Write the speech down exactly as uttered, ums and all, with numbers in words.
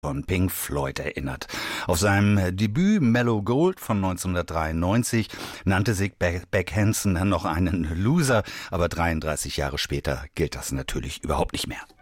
von Pink Floyd erinnert. Auf seinem Debüt Mellow Gold von neunzehnhundertdreiundneunzig nannte sich Beck Hansen dann noch einen Loser, aber dreiunddreißig Jahre später gilt das natürlich überhaupt nicht mehr.